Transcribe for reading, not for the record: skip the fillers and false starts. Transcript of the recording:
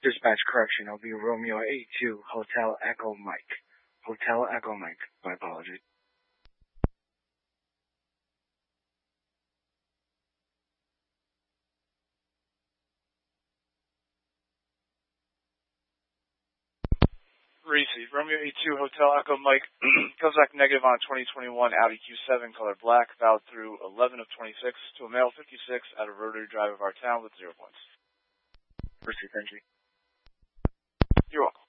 Dispatch correction. I'll be Romeo 82 Hotel Echo Mike. Hotel Echo Mike. My apologies. Receive. Romeo 82 Hotel Echo Mike comes back negative on 2021 Audi Q7 color black, valid through 11 of 26 to a male 56 out of Rotary Drive of our town with 0 points. Receive, thank you. You're welcome.